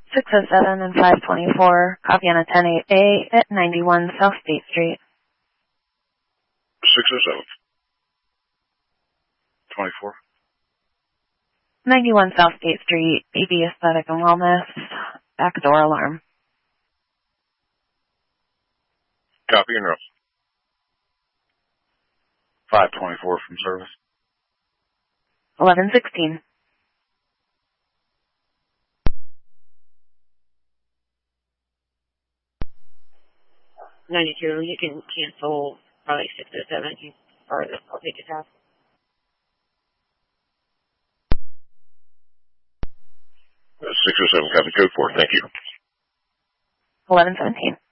607 and 524, copy on a 10-8A at 91 South State Street. 607. 24. 91 South State Street, AB Aesthetic and Wellness, backdoor alarm. Copy and roll. 524 from service. 1116. You can cancel probably 607 or I'll take it off. 607, copy code 4. Thank you. 1117.